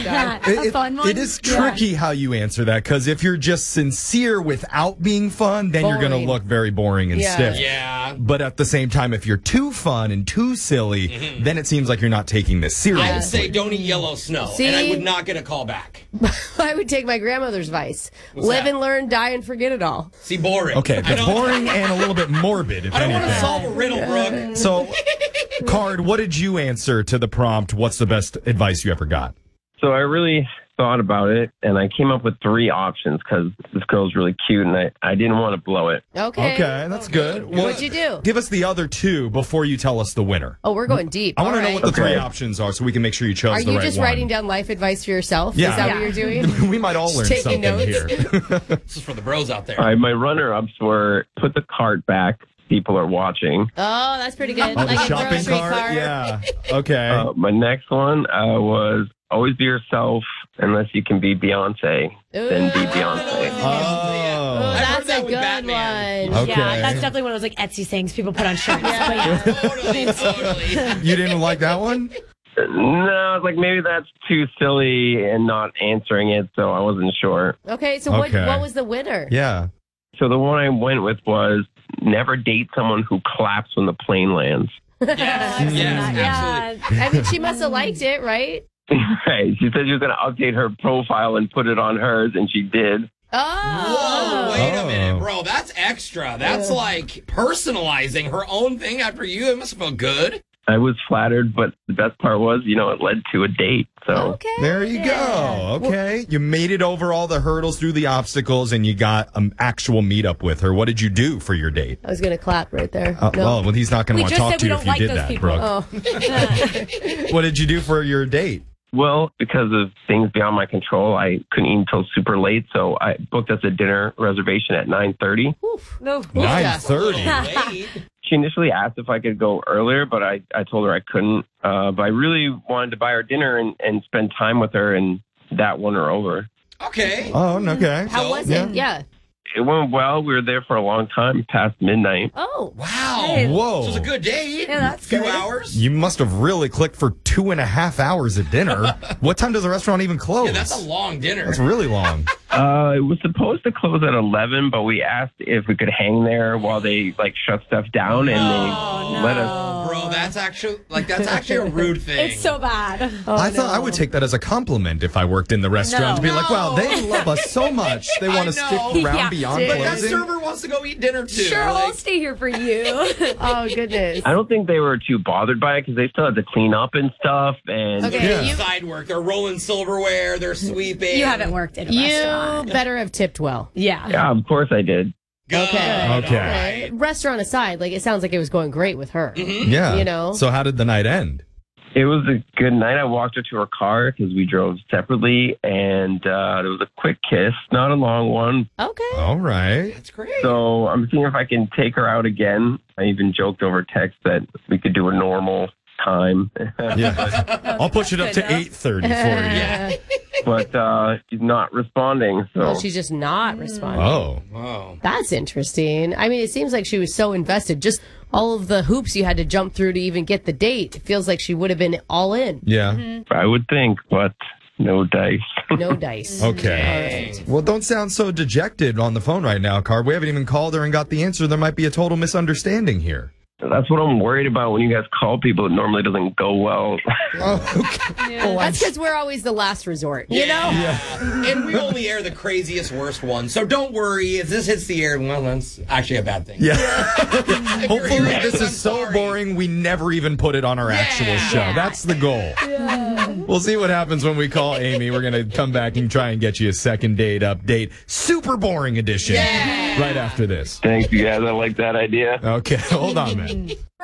time. A fun one? It is tricky how you answer that, because if you're just sincere without being fun, then you're going to Boring. look very boring and stiff. Yeah. But at the same time, if you're too fun and too silly, then it seems like you're not taking this seriously. I would say don't eat yellow snow, and I would not get a call back. I would take my grandmother's advice. What's Live that? and learn, die and forget it all. See, boring. Okay, but boring and a little bit morbid, if I don't anything. want to solve a riddle, Brooke. So, Card, what did you answer to the prompt? What's the best advice you ever got? So I really thought about it, and I came up with 3 options because this girl's really cute, and I didn't want to blow it. Okay. Okay, that's good. What'd you do? Give us the other 2 before you tell us the winner. Oh, we're going deep. I want to All know right. what the 3 Okay. options are so we can make sure you chose Are the you right just one. writing down life advice for yourself? Yeah. Is that what you're doing? We might all learn Taking something notes. here. This is for the bros out there. All right, my runner-ups were put the cart back. People are watching. Oh, that's pretty good. Oh, the Like a shopping grocery cart? Yeah. Okay. My next one was always be yourself unless you can be Beyonce. Then be Beyonce. Oh. I've heard That's that a with good Batman. one. Okay. Yeah, that's definitely one of those like Etsy things people put on shirts. But yeah. Totally. You didn't like that one? No, it's like maybe that's too silly and not answering it, so I wasn't sure. Okay, so Okay. what was the winner? Yeah. So the one I went with was never date someone who claps when the plane lands. Yes, Yeah. absolutely. I mean, she must have liked it, right? Right. She said she was going to update her profile and put it on hers, and she did. Oh. Whoa, wait a Oh. minute, bro. That's extra. That's like personalizing her own thing after you. It must feel good. I was flattered, but the best part was, it led to a date. So Okay. There you go. Okay. You made it over all the hurdles through the obstacles and you got an actual meetup with her. What did you do for your date? I was going to clap right there. No. Well, he's not going to We want to just talk said to we you don't if you like did those that, people. Brooke. Oh. What did you do for your date? Well, because of things beyond my control, I couldn't eat until super late. So I booked us a dinner reservation at 9:30. No. 9:30. Wait. She initially asked if I could go earlier, but I told her I couldn't. But I really wanted to buy her dinner and spend time with her, and that won her over. Okay. Oh, okay. How was it? Yeah. It went well. We were there for a long time, past midnight. Oh. Wow. Whoa. So it was a good date. Yeah, that's a few good. hours. You must have really clicked for 2.5 hours at dinner. What time does the restaurant even close? Yeah, that's a long dinner. That's really long. It was supposed to close at 11, but we asked if we could hang there while they shut stuff down, and they let us. Bro, that's actually a rude thing. It's so bad. I thought I would take that as a compliment if I worked in the restaurant to be like, wow, they love us so much. They want to I stick know. around Yeah. beyond But that closing. server wants to go eat dinner too. Sure, I'll stay here for you. Oh, goodness. I don't think they were too bothered by it because they still had to clean up and stuff. And Okay. They're doing You- side work. They're rolling silverware. They're sweeping. You haven't worked in a You restaurant. better have tipped well. Yeah. yeah, of course I did. Good. Okay. Okay. Restaurant aside, it sounds like it was going great with her. Yeah. You know? So how did the night end? It was a good night. I walked her to her car because we drove separately, and it was a quick kiss, not a long one. Okay. All right. That's great. So I'm seeing if I can take her out again. I even joked over text that we could do a normal time. Yeah. I'll push it up to 8:30 for you. Yeah. But she's not responding. So Well, she's just not responding. Oh. Wow. That's interesting. I mean, it seems like she was so invested. Just all of the hoops you had to jump through to even get the date. It feels like she would have been all in. Yeah. I would think, but no dice. No dice. Okay. Well, don't sound so dejected on the phone right now, Carb. We haven't even called her and got the answer. There might be a total misunderstanding here. That's what I'm worried about when you guys call people. It normally doesn't go well. Oh, okay. Oh, I'm That's because we're always the last resort. You know? And we only air the craziest, worst ones. So don't worry. If this hits the air, well, that's actually a bad thing. Yeah. If you're Hopefully hearing this I'm is so sorry. boring we never even put it on our actual show. Yeah. That's the goal. We'll see what happens when we call Amy. We're going to come back and try and get you a second date update. Super boring edition. Right after this. Thanks, you guys. I like that idea. Okay, hold on, man.